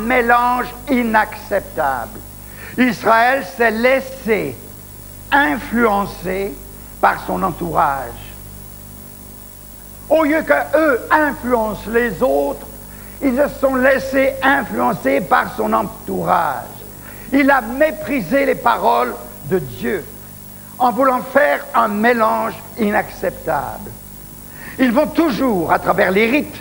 mélange inacceptable. Israël s'est laissé influencer par son entourage. Au lieu qu'eux influencent les autres, ils se sont laissés influencer par son entourage. Il a méprisé les paroles de Dieu en voulant faire un mélange inacceptable. Ils vont toujours, à travers les rites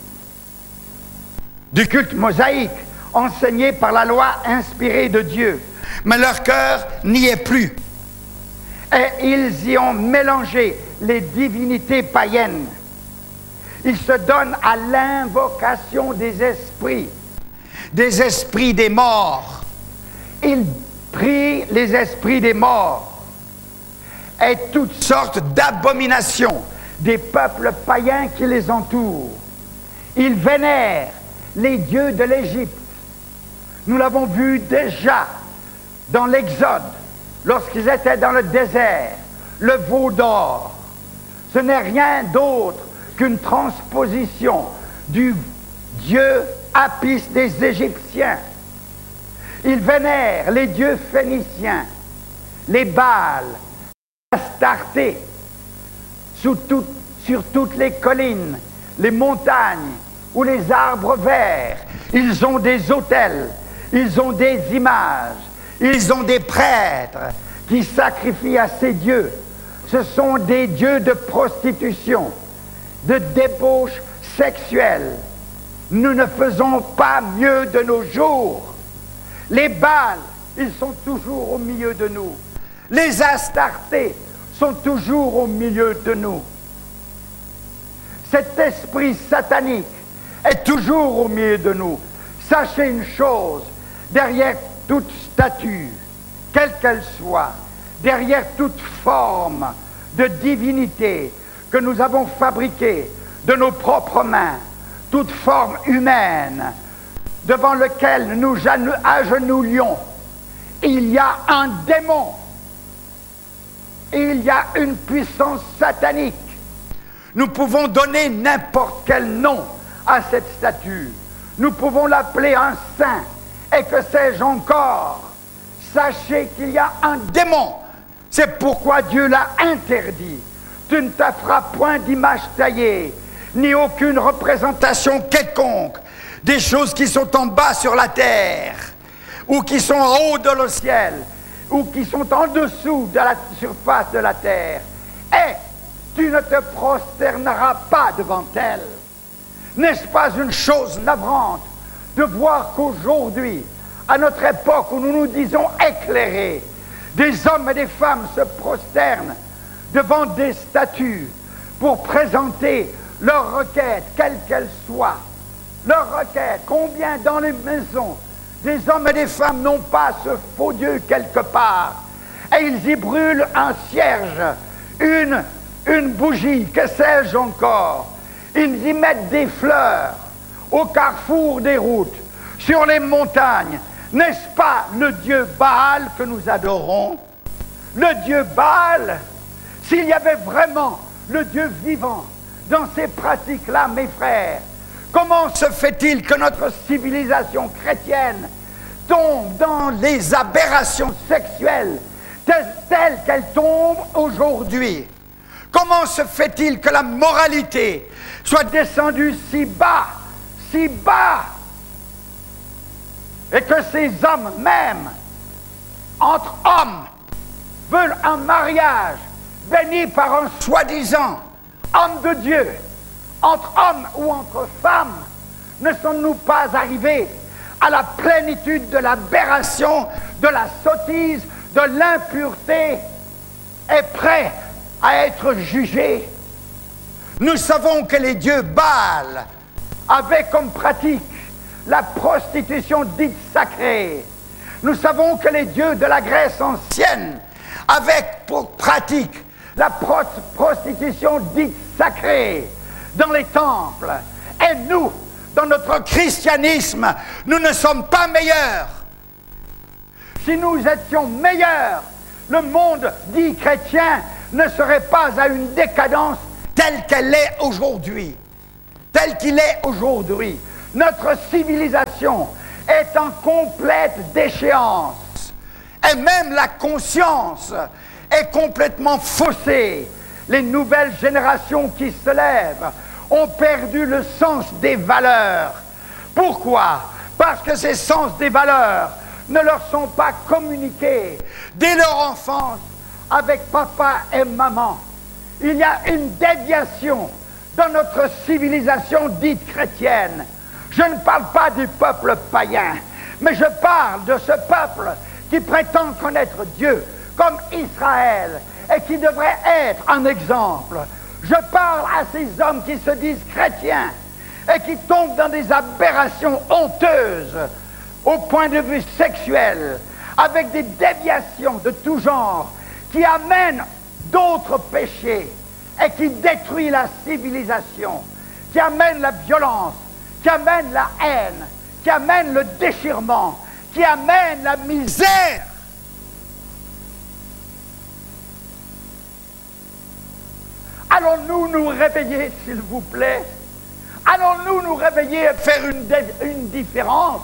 du culte mosaïque, enseignés par la loi inspirée de Dieu, mais leur cœur n'y est plus. Et ils y ont mélangé les divinités païennes. Ils se donnent à l'invocation des esprits des morts. Ils prient les esprits des morts et toutes sortes d'abominations des peuples païens qui les entourent. Ils vénèrent les dieux de l'Égypte. Nous l'avons vu déjà dans l'Exode, lorsqu'ils étaient dans le désert, le veau d'or. Ce n'est rien d'autre qu'une transposition du dieu Apis des Égyptiens. Ils vénèrent les dieux phéniciens, les Baals, l'Astarté, sur toutes les collines, les montagnes ou les arbres verts. Ils ont des autels, ils ont des images, ils ont des prêtres qui sacrifient à ces dieux. Ce sont des dieux de prostitution, de débauche sexuelle. Nous ne faisons pas mieux de nos jours. Les Baals, ils sont toujours au milieu de nous. Les Astartés sont toujours au milieu de nous. Cet esprit satanique est toujours au milieu de nous. Sachez une chose, derrière toute statue, quelle qu'elle soit, derrière toute forme de divinité que nous avons fabriquée de nos propres mains, toute forme humaine devant laquelle nous agenouillons, il y a un démon, il y a une puissance satanique. Nous pouvons donner n'importe quel nom à cette statue. Nous pouvons l'appeler un saint, et que sais-je encore. Sachez qu'il y a un démon. C'est pourquoi Dieu l'a interdit. Tu ne te feras point d'image taillée, ni aucune représentation quelconque des choses qui sont en bas sur la terre, ou qui sont en haut dans le ciel, ou qui sont en dessous de la surface de la terre. Et tu ne te prosterneras pas devant elles. N'est-ce pas une chose navrante de voir qu'aujourd'hui, à notre époque où nous nous disons éclairés, des hommes et des femmes se prosternent devant des statues pour présenter leur requête, quelle qu'elle soit. Leur requête, combien dans les maisons des hommes et des femmes n'ont pas ce faux Dieu quelque part, et ils y brûlent un cierge, une bougie, que sais-je encore. Ils y mettent des fleurs au carrefour des routes, sur les montagnes. N'est-ce pas le Dieu Baal que nous adorons? Le Dieu Baal, s'il y avait vraiment le Dieu vivant dans ces pratiques-là, mes frères, comment se fait-il que notre civilisation chrétienne tombe dans les aberrations sexuelles telles qu'elles tombent aujourd'hui? Comment se fait-il que la moralité soit descendue si bas, et que ces hommes même, entre hommes, veulent un mariage béni par un soi-disant homme de Dieu? Entre hommes ou entre femmes, ne sommes-nous pas arrivés à la plénitude de l'aberration, de la sottise, de l'impureté, et prêts à être jugés? Nous savons que les dieux Baal avaient comme pratique la prostitution dite sacrée. Nous savons que les dieux de la Grèce ancienne avaient pour pratique la prostitution dite sacrée dans les temples. Et nous, dans notre christianisme, nous ne sommes pas meilleurs. Si nous étions meilleurs, le monde dit chrétien ne serait pas à une décadence telle qu'elle est aujourd'hui, tel qu'il est aujourd'hui. Notre civilisation est en complète déchéance. Et même la conscience est complètement faussée. Les nouvelles générations qui se lèvent ont perdu le sens des valeurs. Pourquoi? Parce que ces sens des valeurs ne leur sont pas communiqués dès leur enfance avec papa et maman. Il y a une déviation dans notre civilisation dite chrétienne. Je ne parle pas du peuple païen, mais je parle de ce peuple qui prétend connaître Dieu comme Israël et qui devrait être un exemple. Je parle à ces hommes qui se disent chrétiens et qui tombent dans des aberrations honteuses au point de vue sexuel, avec des déviations de tout genre qui amènent d'autres péchés et qui détruisent la civilisation, qui amènent la violence, qui amènent la haine, qui amènent le déchirement, qui amènent la misère. Allons-nous nous réveiller, s'il vous plaît? Allons-nous nous réveiller et faire une différence?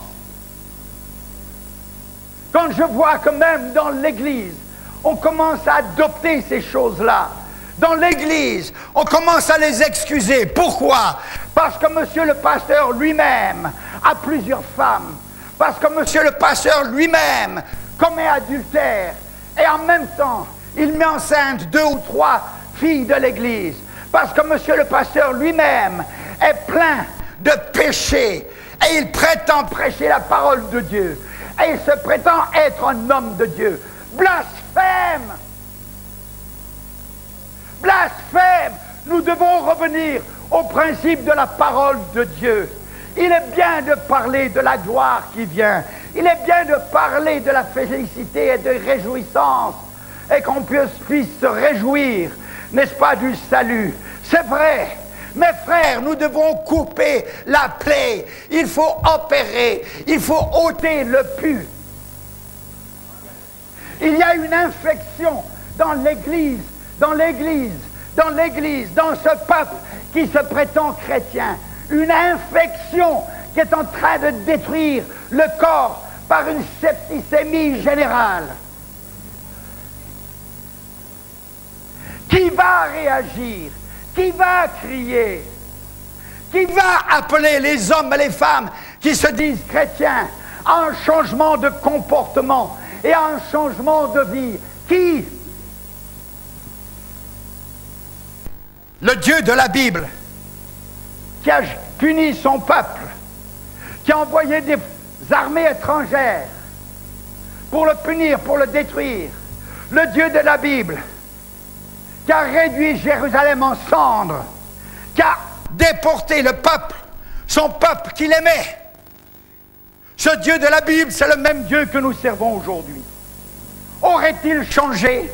Quand je vois que même dans l'Église, on commence à adopter ces choses-là. Dans l'Église, on commence à les excuser. Pourquoi? Parce que monsieur le pasteur lui-même a plusieurs femmes. Parce que monsieur le pasteur lui-même commet adultère. Et en même temps, il met enceinte 2 ou 3 filles de l'Église. Parce que monsieur le pasteur lui-même est plein de péchés. Et il prétend prêcher la parole de Dieu. Et il se prétend être un homme de Dieu. Blasphème! Blasphème! Nous devons revenir au principe de la parole de Dieu. Il est bien de parler de la gloire qui vient. Il est bien de parler de la félicité et de réjouissance. Et qu'on puisse se réjouir, n'est-ce pas, du salut. C'est vrai. Mes frères, nous devons couper la plaie. Il faut opérer. Il faut ôter le pus. Il y a une infection dans l'Église, dans ce peuple qui se prétend chrétien. Une infection qui est en train de détruire le corps par une septicémie générale. Qui va réagir? Qui va crier? Qui va appeler les hommes et les femmes qui se disent chrétiens à un changement de comportement et à un changement de vie? Qui? Le Dieu de la Bible, qui a puni son peuple, qui a envoyé des armées étrangères pour le punir, pour le détruire. Le Dieu de la Bible, qui a réduit Jérusalem en cendres, qui a déporté le peuple, son peuple qu'il aimait. Ce Dieu de la Bible, c'est le même Dieu que nous servons aujourd'hui. Aurait-il changé?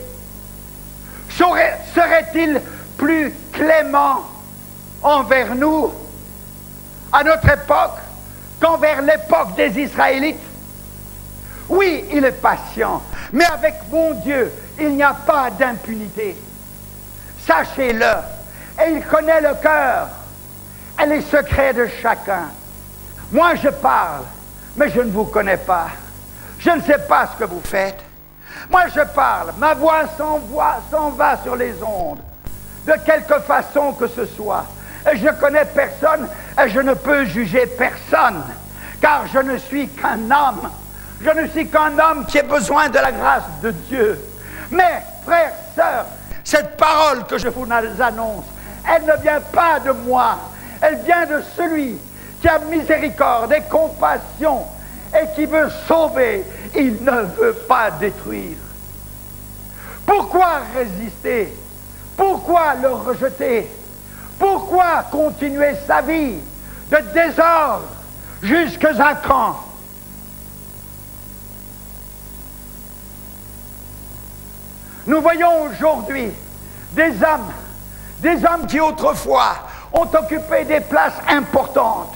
Serait-il plus clément envers nous à notre époque qu'envers l'époque des Israélites? Oui, il est patient, mais avec mon Dieu, il n'y a pas d'impunité. Sachez-le, et il connaît le cœur et les secrets de chacun. Moi, je parle, mais je ne vous connais pas. Je ne sais pas ce que vous faites. Moi, je parle, ma voix s'en va sur les ondes, de quelque façon que ce soit. Et je connais personne, et je ne peux juger personne, car je ne suis qu'un homme. Je ne suis qu'un homme qui a besoin de la grâce de Dieu. Mais, frères, sœurs, cette parole que je vous annonce, elle ne vient pas de moi. Elle vient de celui qui a miséricorde et compassion et qui veut sauver. Il ne veut pas détruire. Pourquoi résister? Pourquoi le rejeter? Pourquoi continuer sa vie de désordre jusqu'à quand? Nous voyons aujourd'hui des hommes qui autrefois ont occupé des places importantes,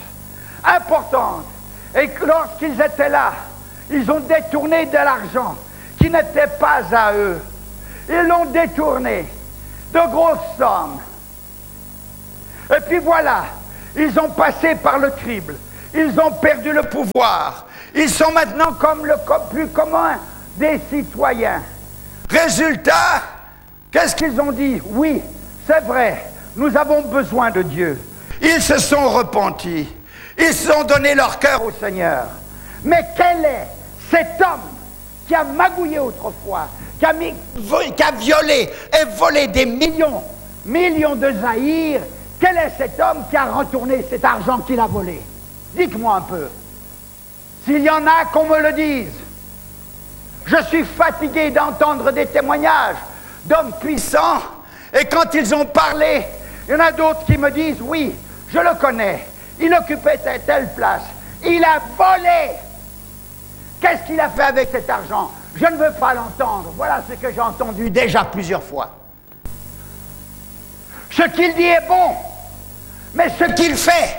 et que lorsqu'ils étaient là, ils ont détourné de l'argent qui n'était pas à eux. Ils l'ont détourné de grosses sommes. Et puis voilà, ils ont passé par le crible, ils ont perdu le pouvoir, Ils sont maintenant comme le plus commun des citoyens. Résultat, qu'est-ce qu'ils ont dit? Oui, c'est vrai, nous avons besoin de Dieu. Ils se sont repentis. Ils se sont donné leur cœur au Seigneur. Mais quel est cet homme qui a magouillé autrefois, qui a violé et volé des millions de zaïrs? Quel est cet homme qui a retourné cet argent qu'il a volé? Dites-moi un peu. S'il y en a, qu'on me le dise. Je suis fatigué d'entendre des témoignages d'hommes puissants, et quand ils ont parlé, il y en a d'autres qui me disent, oui, je le connais, il occupait telle place, il a volé. Qu'est-ce qu'il a fait avec cet argent? Je ne veux pas l'entendre. Voilà ce que j'ai entendu déjà plusieurs fois. Ce qu'il dit est bon, mais ce qu'il fait,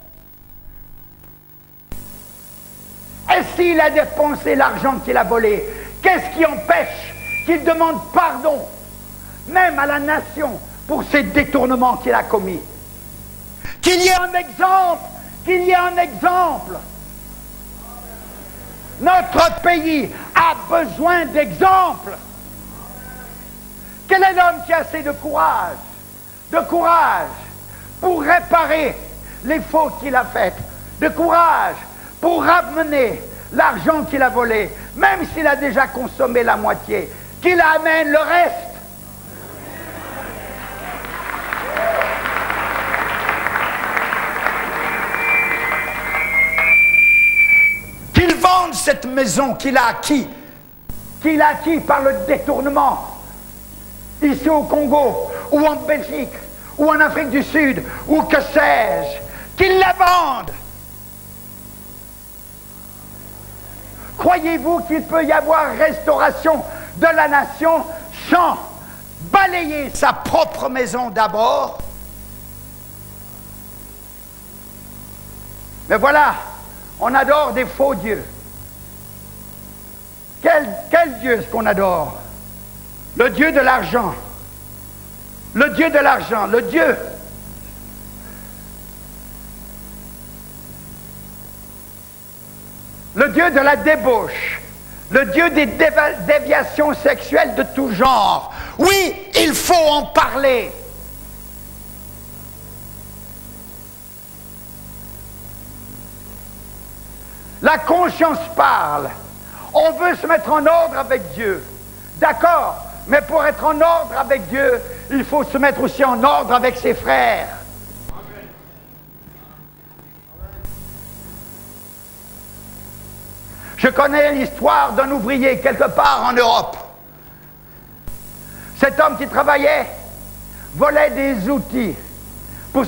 et s'il a dépensé l'argent qu'il a volé, qu'est-ce qui empêche qu'il demande pardon, même à la nation, pour ces détournements qu'il a commis? Qu'il y ait un exemple, qu'il y ait un exemple. Notre pays a besoin d'exemples. Quel est l'homme qui a assez de courage pour réparer les fautes qu'il a faites, de courage pour ramener l'argent qu'il a volé, même s'il a déjà consommé la moitié, qu'il amène le reste? Qu'il vende cette maison qu'il a acquis par le détournement, ici au Congo, ou en Belgique, ou en Afrique du Sud, ou que sais-je, qu'il la vende. Croyez-vous qu'il peut y avoir restauration de la nation sans balayer sa propre maison d'abord? Mais voilà, on adore des faux dieux. Quel Dieu est-ce qu'on adore? Le Dieu de l'argent. Le Dieu de l'argent, le Dieu. Le Dieu de la débauche. Le Dieu des déviations sexuelles de tout genre. Oui, il faut en parler. La conscience parle. On veut se mettre en ordre avec Dieu. D'accord, mais pour être en ordre avec Dieu, il faut se mettre aussi en ordre avec ses frères. Je connais l'histoire d'un ouvrier quelque part en Europe. Cet homme qui travaillait volait des outils pour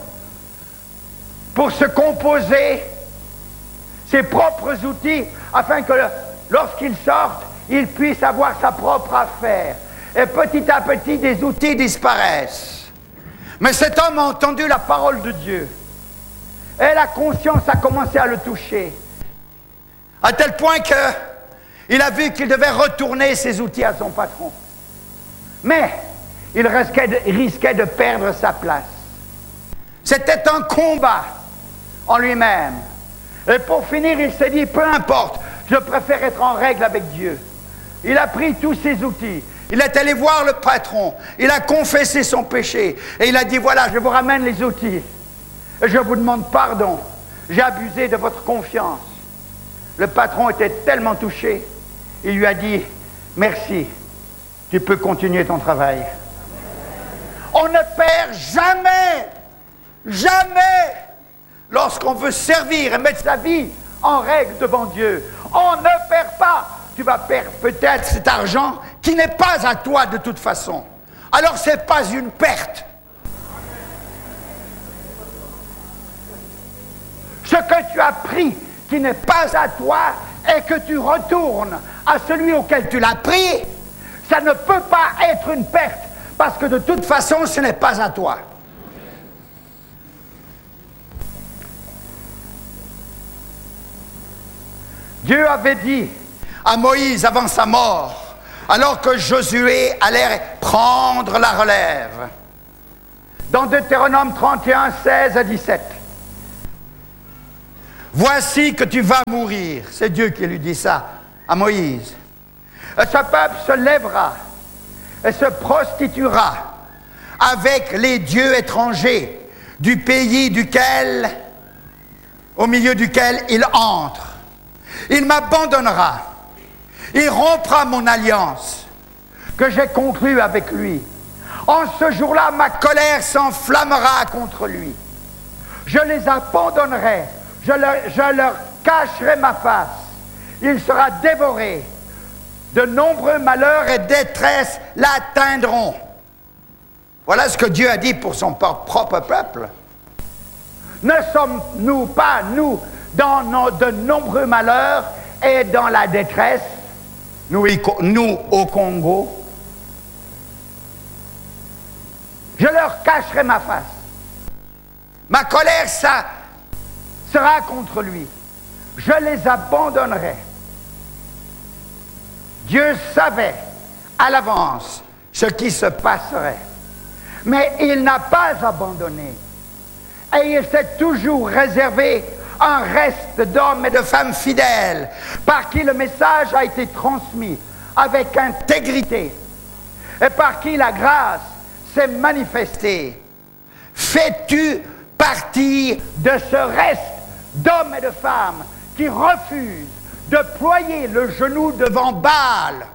se composer ses propres outils afin que lorsqu'il sorte, il puisse avoir sa propre affaire. Et petit à petit, des outils disparaissent. Mais cet homme a entendu la parole de Dieu. Et la conscience a commencé à le toucher. À tel point qu'il a vu qu'il devait retourner ses outils à son patron. Mais il risquait de perdre sa place. C'était un combat en lui-même. Et pour finir, il s'est dit, peu importe, je préfère être en règle avec Dieu. Il a pris tous ses outils. Il est allé voir le patron. Il a confessé son péché. Et il a dit, voilà, je vous ramène les outils. Et je vous demande pardon. J'ai abusé de votre confiance. Le patron était tellement touché. Il lui a dit, merci. Tu peux continuer ton travail. On ne perd jamais, lorsqu'on veut servir et mettre sa vie en règle devant Dieu. On ne perd pas. Tu vas perdre peut-être cet argent qui n'est pas à toi de toute façon. Alors ce n'est pas une perte. Ce que tu as pris qui n'est pas à toi et que tu retournes à celui auquel tu l'as pris, ça ne peut pas être une perte parce que de toute façon ce n'est pas à toi. Dieu avait dit à Moïse avant sa mort, alors que Josué allait prendre la relève, dans Deutéronome 31, 16 à 17. voici que tu vas mourir. C'est Dieu qui lui dit ça à Moïse. Ce peuple se lèvera et se prostituera avec les dieux étrangers du pays au milieu duquel il entre. Il m'abandonnera. Il rompra mon alliance que j'ai conclue avec lui. En ce jour-là, ma colère s'enflammera contre lui. Je les abandonnerai. Je leur cacherai ma face. Il sera dévoré. De nombreux malheurs et détresses l'atteindront. Voilà ce que Dieu a dit pour son propre peuple. Ne sommes-nous pas, nous, dans de nombreux malheurs et dans la détresse, nous au Congo? Je leur cacherai ma face. Ma colère, ça sera contre lui. Je les abandonnerai. Dieu savait à l'avance ce qui se passerait. Mais il n'a pas abandonné. Et il s'est toujours réservé un reste d'hommes et de femmes fidèles par qui le message a été transmis avec intégrité et par qui la grâce s'est manifestée. Fais-tu partie de ce reste d'hommes et de femmes qui refusent de ployer le genou devant Baal,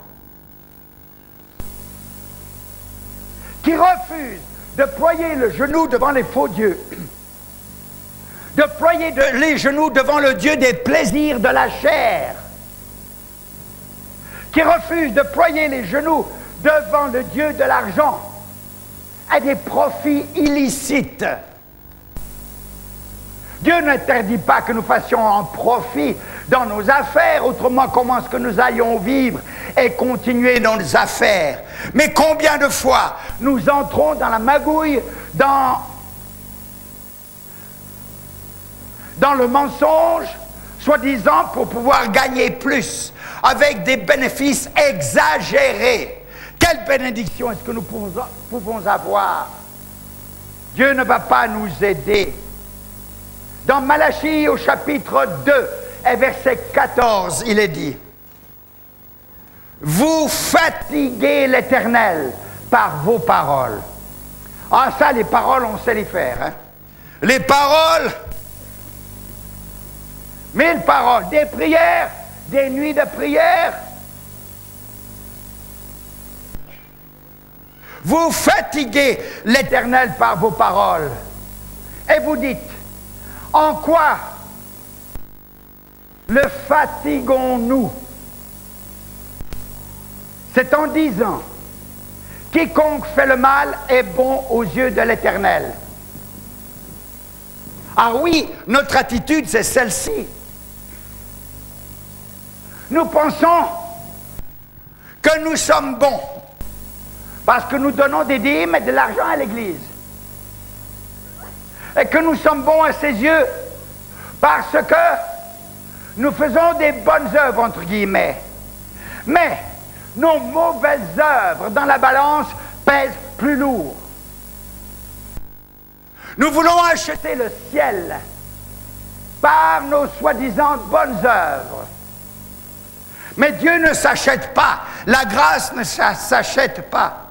qui refusent de ployer le genou devant les faux dieux, de ployer les genoux devant le Dieu des plaisirs de la chair, qui refusent de ployer les genoux devant le Dieu de l'argent et des profits illicites. Dieu n'interdit pas que nous fassions un profit dans nos affaires, autrement comment est-ce que nous allions vivre et continuer dans nos affaires? Mais combien de fois nous entrons dans la magouille, dans le mensonge, soi-disant pour pouvoir gagner plus, avec des bénéfices exagérés. Quelle bénédiction est-ce que nous pouvons avoir? Dieu ne va pas nous aider. Dans Malachie au chapitre 2 et verset 14, il est dit: vous fatiguez l'Éternel par vos paroles. Ah ça, les paroles, on sait les faire. Hein? Les paroles, 1000 paroles, des prières, des nuits de prière. Vous fatiguez l'Éternel par vos paroles. Et vous dites: en quoi le fatiguons-nous? C'est en disant: quiconque fait le mal est bon aux yeux de l'Éternel. Ah oui, notre attitude, c'est celle-ci. Nous pensons que nous sommes bons parce que nous donnons des dîmes et de l'argent à l'Église. Et que nous sommes bons à ses yeux parce que nous faisons des bonnes œuvres, entre guillemets. Mais nos mauvaises œuvres dans la balance pèsent plus lourd. Nous voulons acheter le ciel par nos soi-disant bonnes œuvres. Mais Dieu ne s'achète pas. La grâce ne s'achète pas.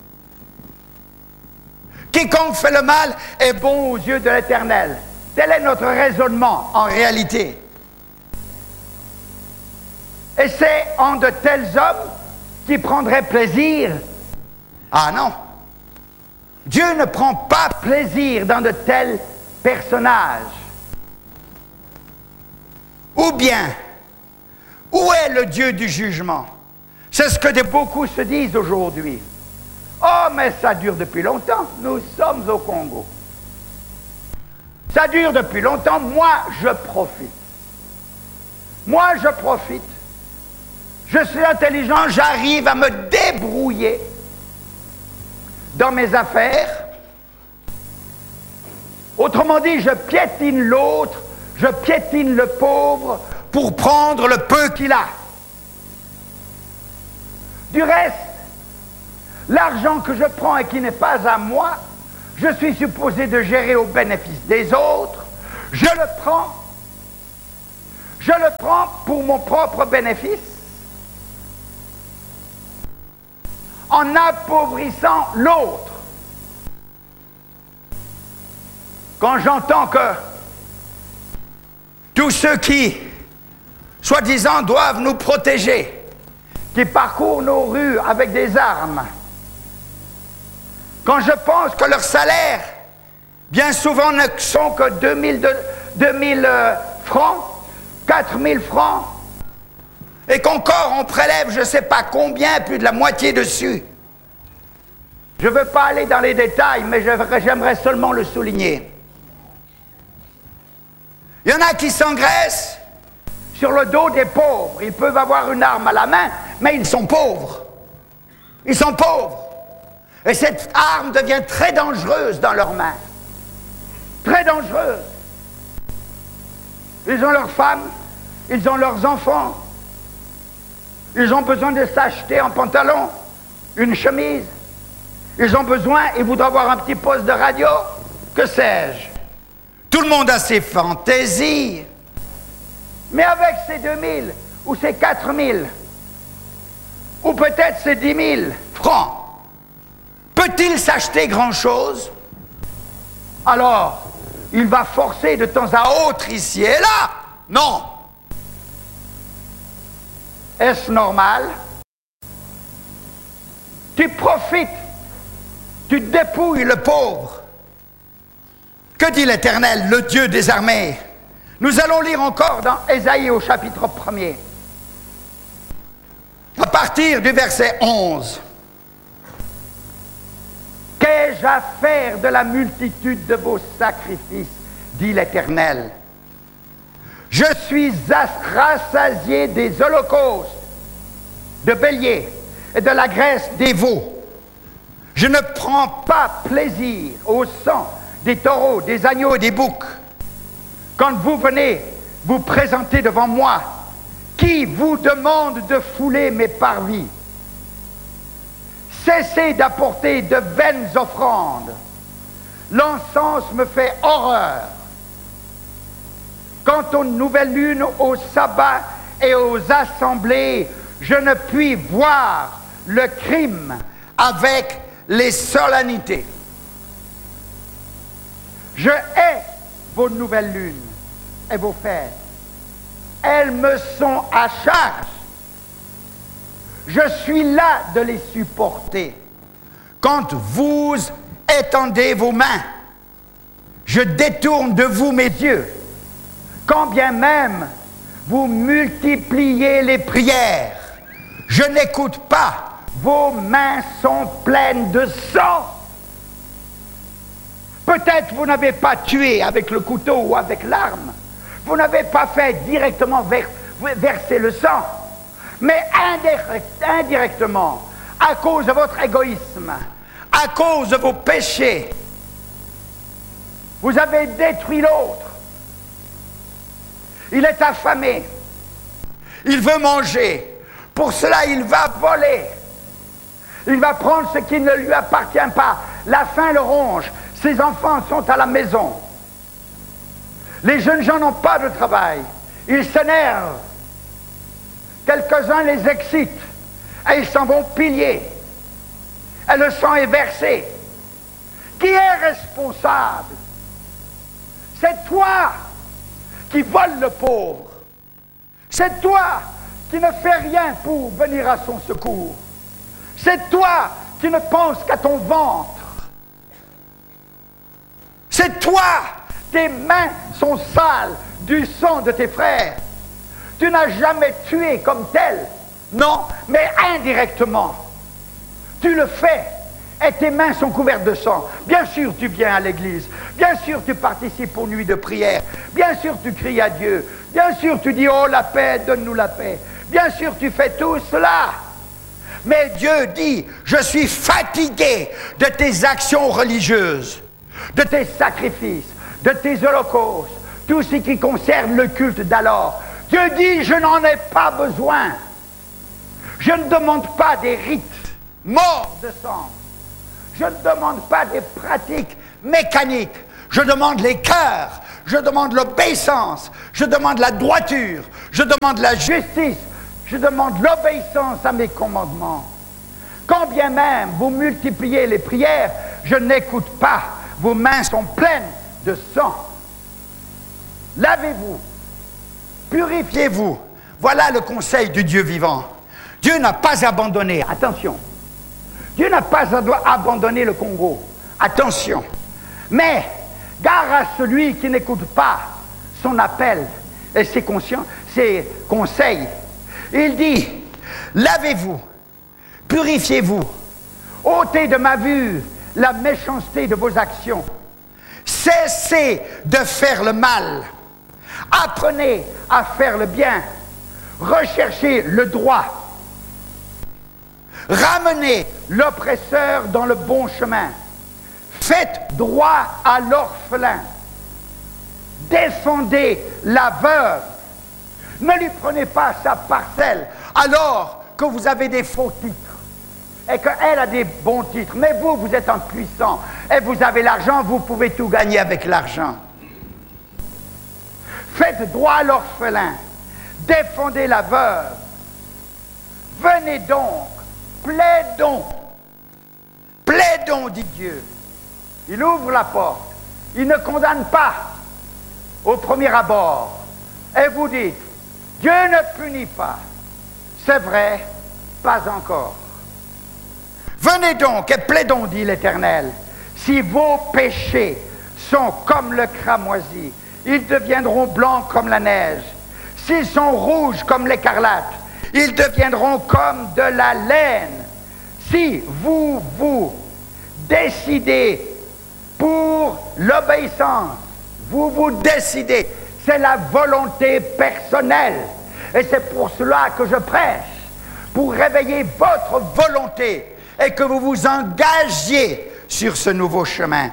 Quiconque fait le mal est bon aux yeux de l'Éternel. Tel est notre raisonnement en réalité. Et c'est en de tels hommes qui prendraient plaisir. Ah non! Dieu ne prend pas plaisir dans de tels personnages. Ou bien, où est le Dieu du jugement? C'est ce que beaucoup se disent aujourd'hui. Oh, mais ça dure depuis longtemps. Nous sommes au Congo. Ça dure depuis longtemps. Moi, je profite. Moi, je profite. Je suis intelligent, j'arrive à me débrouiller dans mes affaires. Autrement dit, je piétine l'autre, je piétine le pauvre pour prendre le peu qu'il a. Du reste, l'argent que je prends et qui n'est pas à moi, je suis supposé de gérer au bénéfice des autres. Je le prends Je le prends pour mon propre bénéfice, en appauvrissant l'autre. Quand j'entends que tous ceux qui, soi-disant, doivent nous protéger, qui parcourent nos rues avec des armes, quand je pense que leurs salaires, bien souvent, ne sont que 2000 francs, 4000 francs, et qu'encore on prélève je ne sais pas combien, plus de la moitié dessus. Je ne veux pas aller dans les détails, mais j'aimerais seulement le souligner. Il y en a qui s'engraissent sur le dos des pauvres. Ils peuvent avoir une arme à la main, mais ils sont pauvres. Ils sont pauvres. Et cette arme devient très dangereuse dans leurs mains. Très dangereuse. Ils ont leurs femmes, ils ont leurs enfants. Ils ont besoin de s'acheter un pantalon, une chemise. Ils ont besoin, ils voudraient avoir un petit poste de radio. Que sais-je? Tout le monde a ses fantaisies. Mais avec ces 2000 ou ces 4000, ou peut-être ces 10 000 francs, peut-il s'acheter grand-chose? Alors, il va forcer de temps à autre ici et là. Non. Est-ce normal? Tu profites, tu dépouilles le pauvre. Que dit l'Éternel, le Dieu des armées? Nous allons lire encore dans Ésaïe au chapitre 1er, à partir du verset 11. Qu'ai-je à faire de la multitude de vos sacrifices, dit l'Éternel. Je suis rassasié des holocaustes, de béliers et de la graisse des veaux. Je ne prends pas plaisir au sang des taureaux, des agneaux et des boucs. Quand vous venez vous présenter devant moi, qui vous demande de fouler mes parvis? Cessez d'apporter de vaines offrandes. L'encens me fait horreur. Quant aux nouvelles lunes, au sabbat et aux assemblées, je ne puis voir le crime avec les solennités. Je hais vos nouvelles lunes et vos fêtes. Elles me sont à charge. Je suis là de les supporter. Quand vous étendez vos mains, je détourne de vous mes yeux. Quand bien même vous multipliez les prières, je n'écoute pas. Vos mains sont pleines de sang. Peut-être vous n'avez pas tué avec le couteau ou avec l'arme. Vous n'avez pas fait directement verser le sang. Mais indirectement, à cause de votre égoïsme, à cause de vos péchés, vous avez détruit l'autre. Il est affamé. Il veut manger. Pour cela, il va voler. Il va prendre ce qui ne lui appartient pas. La faim le ronge. Ses enfants sont à la maison. Les jeunes gens n'ont pas de travail. Ils s'énervent. Quelques-uns les excitent. Et ils s'en vont piller. Et le sang est versé. Qui est responsable? C'est toi qui vole le pauvre. C'est toi qui ne fais rien pour venir à son secours. C'est toi qui ne penses qu'à ton ventre. C'est toi, tes mains sont sales du sang de tes frères. Tu n'as jamais tué comme tel. Non, mais indirectement. Tu le fais. Et tes mains sont couvertes de sang. Bien sûr, tu viens à l'église. Bien sûr, tu participes aux nuits de prière. Bien sûr, tu cries à Dieu. Bien sûr, tu dis, oh la paix, donne-nous la paix. Bien sûr, tu fais tout cela. Mais Dieu dit, je suis fatigué de tes actions religieuses, de tes sacrifices, de tes holocaustes, tout ce qui concerne le culte d'alors. Dieu dit, je n'en ai pas besoin. Je ne demande pas des rites morts de sang. Je ne demande pas des pratiques mécaniques. Je demande les cœurs. je demande l'obéissance, je demande la droiture, je demande la justice, je demande l'obéissance à mes commandements. Quand bien même vous multipliez les prières, je n'écoute pas. Vos mains sont pleines de sang. Lavez-vous, purifiez-vous. Voilà le conseil du Dieu vivant. Dieu n'a pas abandonné, attention, Dieu n'a pas abandonné le Congo, attention. Mais, gare à celui qui n'écoute pas son appel et ses conseils. Il dit, lavez-vous, purifiez-vous, ôtez de ma vue la méchanceté de vos actions, cessez de faire le mal, apprenez à faire le bien, recherchez le droit, ramenez l'oppresseur dans le bon chemin, faites droit à l'orphelin, défendez la veuve, ne lui prenez pas sa parcelle alors que vous avez des faux titres et qu'elle a des bons titres, mais vous êtes impuissant et vous avez l'argent, vous pouvez tout gagner avec l'argent. Faites droit à l'orphelin, défendez la veuve, venez donc, plaidons, dit Dieu. Il ouvre la porte, il ne condamne pas au premier abord. Et vous dites, Dieu ne punit pas. C'est vrai, pas encore. Venez donc et plaidons, dit l'Éternel. Si vos péchés sont comme le cramoisi, ils deviendront blancs comme la neige. S'ils sont rouges comme l'écarlate, ils deviendront comme de la laine. Si vous vous décidez pour l'obéissance, vous vous décidez, c'est la volonté personnelle. Et c'est pour cela que je prêche, pour réveiller votre volonté et que vous vous engagiez sur ce nouveau chemin.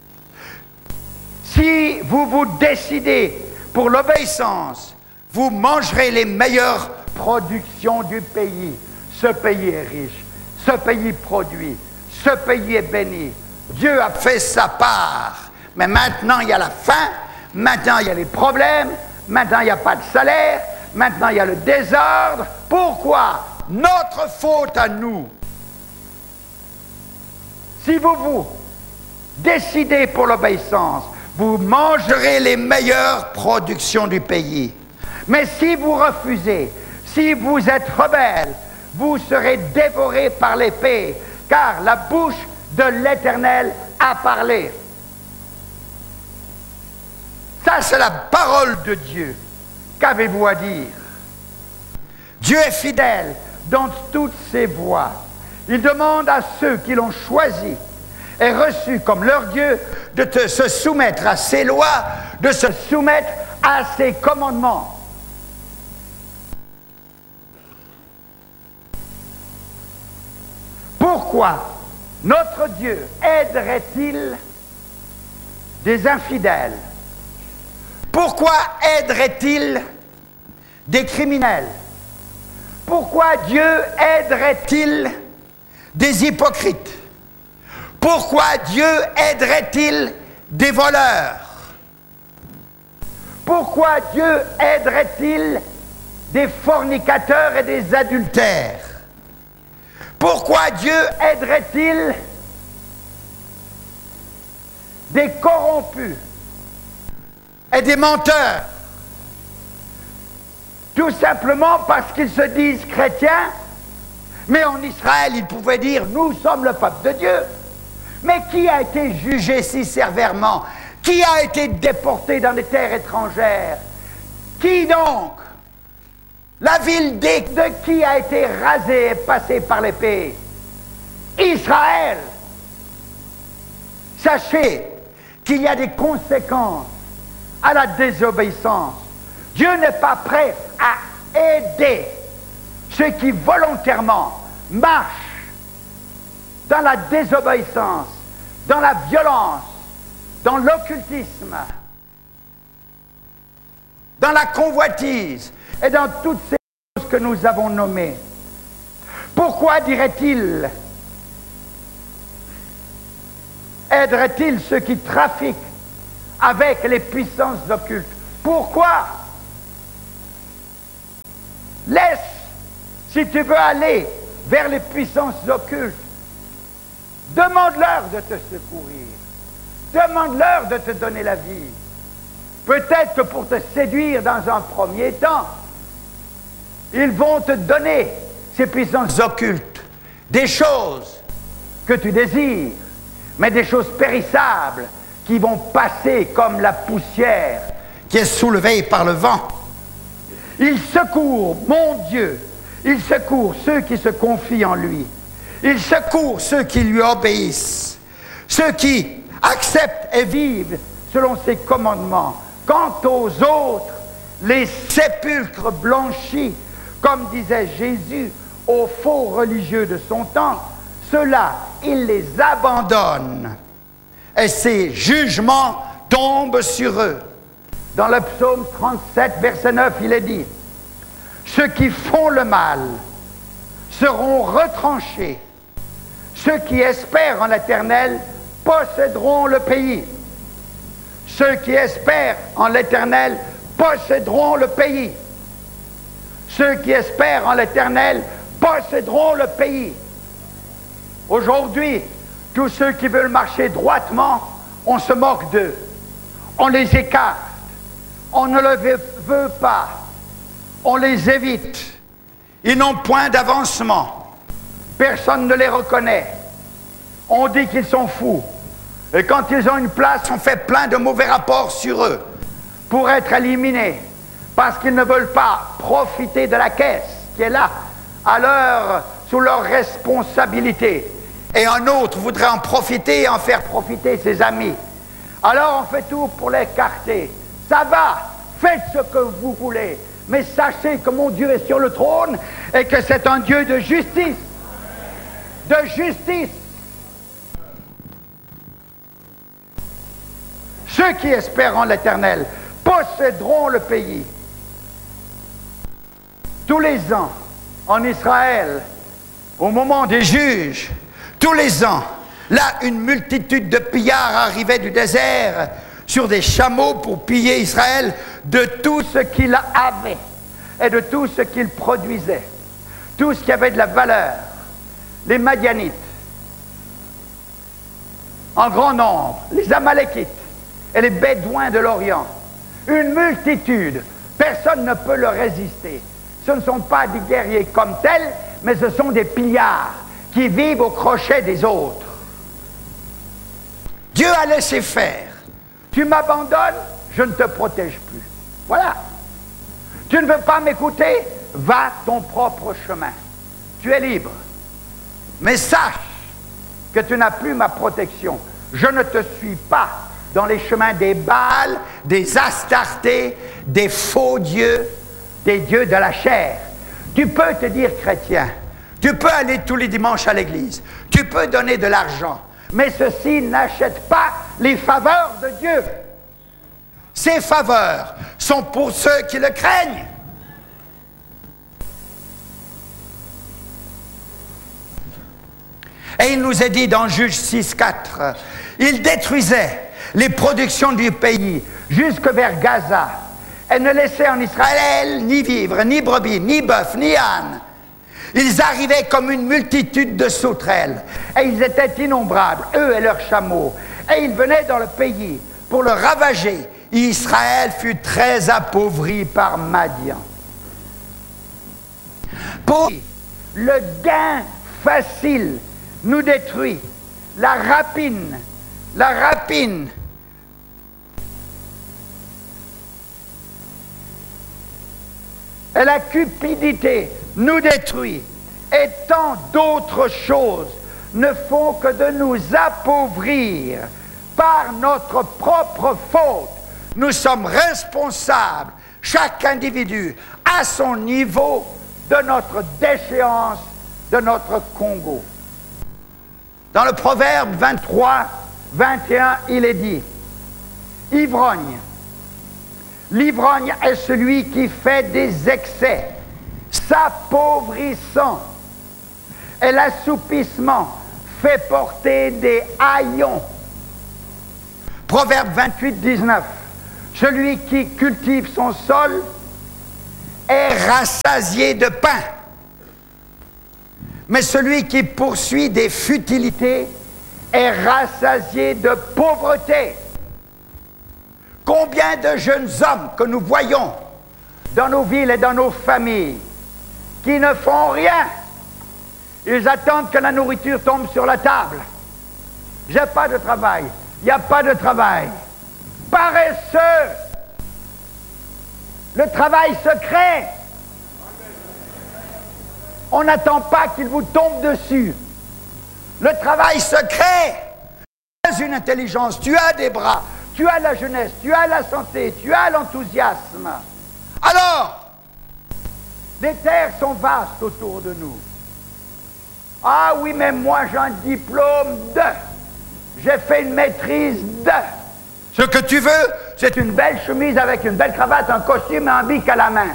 Si vous vous décidez pour l'obéissance, vous mangerez les meilleures productions du pays. Ce pays est riche, ce pays produit, ce pays est béni. Dieu a fait sa part, mais maintenant il y a la faim, maintenant il y a les problèmes, maintenant il n'y a pas de salaire, maintenant il y a le désordre. Pourquoi? Notre faute à nous. Si vous vous décidez pour l'obéissance, vous mangerez les meilleures productions du pays. Mais si vous refusez, si vous êtes rebelle, vous serez dévorés par l'épée, car la bouche de l'Éternel a parlé. Ça, c'est la parole de Dieu. Qu'avez-vous à dire? Dieu est fidèle dans toutes ses voies. Il demande à ceux qui l'ont choisi et reçu comme leur Dieu de se soumettre à ses lois, de se soumettre à ses commandements. Pourquoi notre Dieu aiderait-il des infidèles? Pourquoi aiderait-il des criminels? Pourquoi Dieu aiderait-il des hypocrites? Pourquoi Dieu aiderait-il des voleurs? Pourquoi Dieu aiderait-il des fornicateurs et des adultères? Pourquoi Dieu aiderait-il des corrompus et des menteurs? Tout simplement parce qu'ils se disent chrétiens, mais en Israël, ils pouvaient dire « Nous sommes le peuple de Dieu ». Mais qui a été jugé si sévèrement? Qui a été déporté dans des terres étrangères? Qui donc? La ville de qui a été rasée et passée par l'épée? Israël. Sachez qu'il y a des conséquences à la désobéissance. Dieu n'est pas prêt à aider ceux qui volontairement marchent dans la désobéissance, dans la violence, dans l'occultisme, dans la convoitise et dans toutes ces choses que nous avons nommées. Pourquoi dirait-il, aiderait-il ceux qui trafiquent avec les puissances occultes. Pourquoi? Laisse, si tu veux aller vers les puissances occultes, demande-leur de te secourir. Demande-leur de te donner la vie. Peut-être que pour te séduire dans un premier temps, ils vont te donner ces puissances occultes, des choses que tu désires, mais des choses périssables qui vont passer comme la poussière qui est soulevée par le vent. Il secourt, mon Dieu, il secourt ceux qui se confient en lui. Il secourt ceux qui lui obéissent, ceux qui acceptent et vivent selon ses commandements. Quant aux autres, les sépulcres blanchis, comme disait Jésus aux faux religieux de son temps, ceux-là, il les abandonne et ses jugements tombent sur eux. Dans le psaume 37, verset 9, il est dit: ceux qui font le mal seront retranchés. Ceux qui espèrent en l'Éternel posséderont le pays. Ceux qui espèrent en l'Éternel posséderont le pays. Ceux qui espèrent en l'Éternel posséderont le pays. Aujourd'hui, tous ceux qui veulent marcher droitement, on se moque d'eux. On les écarte. On ne le veut pas. On les évite. Ils n'ont point d'avancement. Personne ne les reconnaît. On dit qu'ils sont fous. Et quand ils ont une place, on fait plein de mauvais rapports sur eux pour être éliminés. Parce qu'ils ne veulent pas profiter de la caisse qui est là, sous leur responsabilité. Et un autre voudrait en profiter et en faire profiter ses amis. Alors on fait tout pour l'écarter. Ça va, faites ce que vous voulez. Mais sachez que mon Dieu est sur le trône et que c'est un Dieu de justice. De justice. Ceux qui espèrent en l'Éternel posséderont le pays. Tous les ans, en Israël, au moment des juges, tous les ans, là, une multitude de pillards arrivait du désert sur des chameaux pour piller Israël de tout ce qu'il avait et de tout ce qu'il produisait, tout ce qui avait de la valeur. Les Madianites, en grand nombre, les Amalékites et les Bédouins de l'Orient, une multitude, personne ne peut leur résister. Ce ne sont pas des guerriers comme tels, mais ce sont des pillards qui vivent au crochet des autres. Dieu a laissé faire. Tu m'abandonnes, je ne te protège plus. Voilà. Tu ne veux pas m'écouter, va ton propre chemin. Tu es libre. Mais sache que tu n'as plus ma protection. Je ne te suis pas dans les chemins des Baals, des Astartés, des faux dieux, des dieux de la chair. Tu peux te dire chrétien. Tu peux aller tous les dimanches à l'église. Tu peux donner de l'argent. Mais ceci n'achète pas les faveurs de Dieu. Ces faveurs sont pour ceux qui le craignent. Et il nous est dit dans Juge 6:4, il détruisait les productions du pays jusque vers Gaza et ne laissait en Israël ni vivre, ni brebis, ni bœuf, ni âne. Ils arrivaient comme une multitude de sauterelles et ils étaient innombrables, eux et leurs chameaux. Et ils venaient dans le pays pour le ravager. Israël fut très appauvri par Madian. Pour le gain facile nous détruit. La rapine et la cupidité nous détruit. Et tant d'autres choses ne font que de nous appauvrir par notre propre faute. Nous sommes responsables, chaque individu, à son niveau de notre déchéance, de notre Congo. Dans le Proverbe 23, 21, il est dit, ivrogne. L'ivrogne est celui qui fait des excès, s'appauvrissant. Et l'assoupissement fait porter des haillons. Proverbe 28, 19. Celui qui cultive son sol est rassasié de pain. Mais celui qui poursuit des futilités est rassasié de pauvreté. Combien de jeunes hommes que nous voyons dans nos villes et dans nos familles qui ne font rien. Ils attendent que la nourriture tombe sur la table. J'ai pas de travail. Il n'y a pas de travail. Paresseux. Le travail se crée. On n'attend pas qu'il vous tombe dessus. Le travail se crée. Tu as une intelligence, tu as des bras, tu as la jeunesse, tu as la santé, tu as l'enthousiasme. Alors, les terres sont vastes autour de nous. Ah oui, mais moi j'ai un diplôme de. J'ai fait une maîtrise de. Ce que tu veux, c'est une belle chemise avec une belle cravate, un costume et un bic à la main.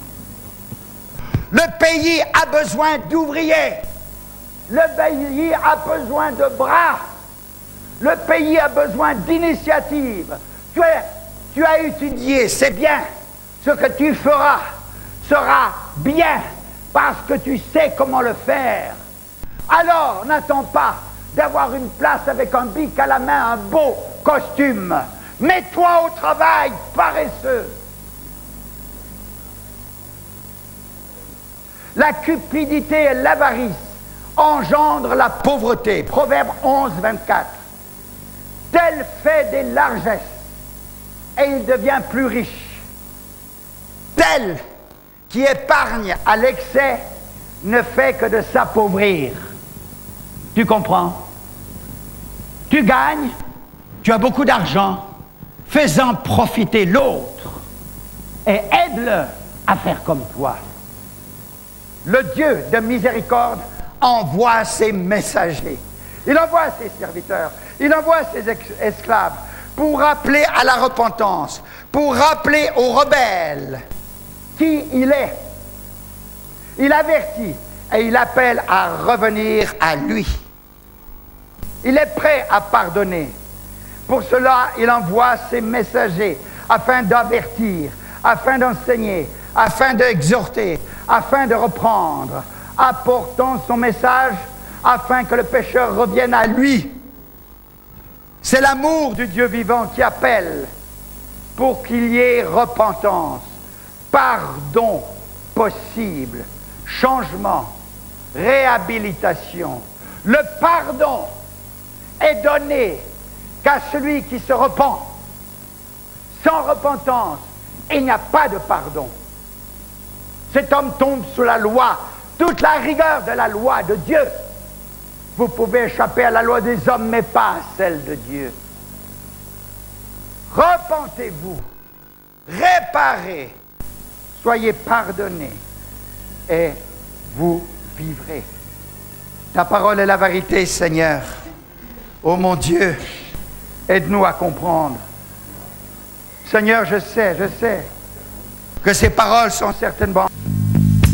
Le pays a besoin d'ouvriers. Le pays a besoin de bras. Le pays a besoin d'initiatives. Tu as étudié, c'est bien. Ce que tu feras sera bien parce que tu sais comment le faire. Alors, n'attends pas d'avoir une place avec un bic à la main, un beau costume. Mets-toi au travail, paresseux. La cupidité et l'avarice engendrent la pauvreté. Proverbe 11, 24. Tel fait des largesses, et il devient plus riche. Tel qui épargne à l'excès ne fait que de s'appauvrir. Tu comprends? Tu gagnes, tu as beaucoup d'argent, fais-en profiter l'autre et aide-le à faire comme toi. Le Dieu de miséricorde envoie ses messagers. Il envoie ses serviteurs, il envoie ses esclaves pour rappeler à la repentance, pour rappeler aux rebelles qui il est. Il avertit et il appelle à revenir à lui. Il est prêt à pardonner. Pour cela, il envoie ses messagers afin d'avertir, afin d'enseigner, afin d'exhorter, afin de reprendre, apportant son message afin que le pécheur revienne à lui. C'est l'amour du Dieu vivant qui appelle pour qu'il y ait repentance, pardon possible, changement, réhabilitation. Le pardon est donné qu'à celui qui se repent. Sans repentance, il n'y a pas de pardon. Cet homme tombe sous la loi, toute la rigueur de la loi de Dieu. Vous pouvez échapper à la loi des hommes, mais pas à celle de Dieu. Repentez-vous, réparez, soyez pardonnés, et vous vivrez. Ta parole est la vérité, Seigneur. Oh mon Dieu, aide-nous à comprendre. Seigneur, je sais que ces paroles sont certainement